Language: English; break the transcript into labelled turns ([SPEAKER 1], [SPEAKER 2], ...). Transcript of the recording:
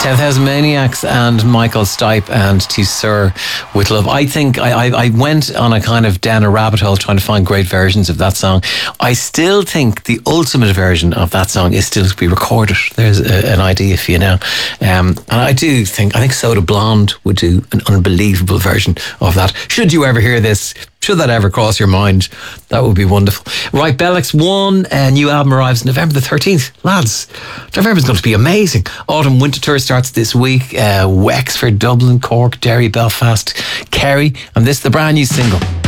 [SPEAKER 1] 10,000 Maniacs and Michael Stipe and To Sir With Love. I think I went on a kind of down a rabbit hole trying to find great versions of that song. I still think the ultimate version of that song is still to be recorded. There's an idea for you now. And I think Soda Blonde would do an unbelievable version of that. Should you ever hear this, should that ever cross your mind, that would be wonderful. Right, Bell X1, a new album arrives November the 13th. Lads, November's going to be amazing. Autumn Winter Tour starts this week. Wexford, Dublin, Cork, Derry, Belfast, Kerry. And this is the brand new single.